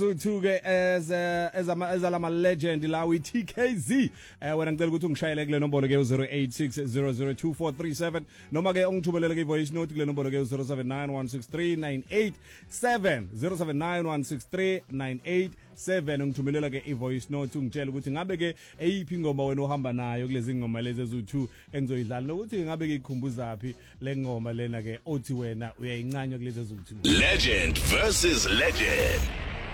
Ke as alama legend la we TKZ wena ngicela ukuthi ungishayele kule nombolo ke 0860024437 noma ke ungithubelele ke voice note kule nombolo ke 0791639887 0791639887 ungithumelela ke voice note ungitshela ukuthi ngabe ke eyiphi ingoma wena ohamba nayo kulezi ngoma lezi ezu2 engizoyidlala nokuthi ngabe ke ikhumbuza phi le ngoma lena ke othi wena uyayincanywa kulezi ezu2 Legend versus legend.